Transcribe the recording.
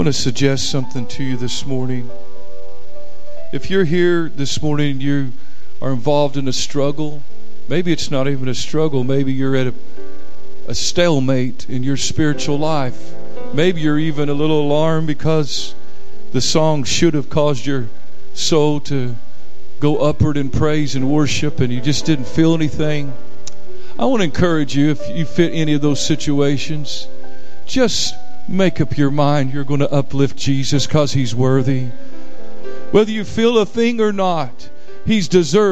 want to suggest something to you this morning. If you're here this morning and you are involved in a struggle, maybe it's not even a struggle, maybe you're at a stalemate in your spiritual life. Maybe you're even a little alarmed because the song should have caused your soul to go upward in praise and worship and you just didn't feel anything. I want to encourage you, if you fit any of those situations, just make up your mind you're going to uplift Jesus because He's worthy. Whether you feel a thing or not, He's deserved.